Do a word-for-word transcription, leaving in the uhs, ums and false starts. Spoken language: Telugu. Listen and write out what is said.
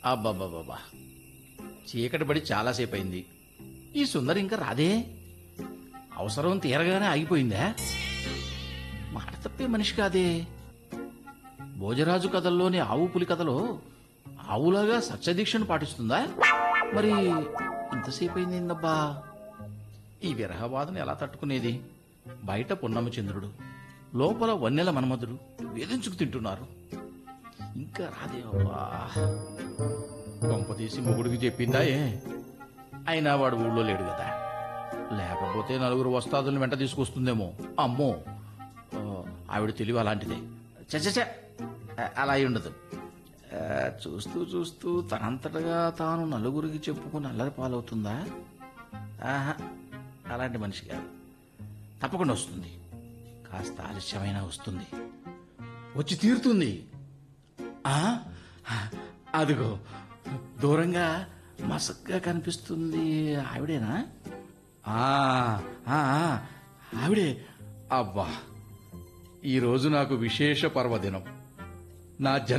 అబ్బాబ్బాబ్బా, చీకటి పడి చాలాసేపు అయింది. ఈ సుందరి ఇంకా రాదే? అవసరం తీరగానే ఆగిపోయిందా? మాట తప్పే మనిషి కాదే. భోజరాజు కథల్లోని ఆవు పులి కథలో ఆవులాగా సత్యదీక్షను పాటిస్తుందా? మరి ఇంతసేపు అయింది ఏందబ్బా? ఈ విరహబాధను ఎలా తట్టుకునేది? బయట పున్నమ చంద్రుడు, లోపల వన్నెల మన్మధుడు వేధించుకు తింటున్నారు. ఇంకా రాదే అబ్బా. కొంపతీసి మొగుడికి చెప్పిందా ఏ? అయినా వాడు ఊళ్ళో లేడు కదా. లేకపోతే నలుగురు వస్తాదుల్ని వెంట తీసుకొస్తుందేమో. అమ్మో, ఆ, ఆవిడ తెలివి అలాంటిదే. చచ్చ అలా అయి ఉండదు. ఆ, చూస్తూ చూస్తూ తనంతటగా తాను నలుగురికి చెప్పుకుని అల్లరి పాలవుతుందా? ఆహా, అలాంటి మనిషి కాదు. తప్పకుండా వస్తుంది. కాస్త ఆలస్యమైనా వస్తుంది. వచ్చి తీరుతుంది. ఆ, అదిగో దూరంగా మసగ్గా కనిపిస్తుంది. ఆవిడేనా? ఆ, ఆ, ఆవిడే. అబ్బా, ఈరోజు నాకు విశేష పర్వదినం. నా జన్మ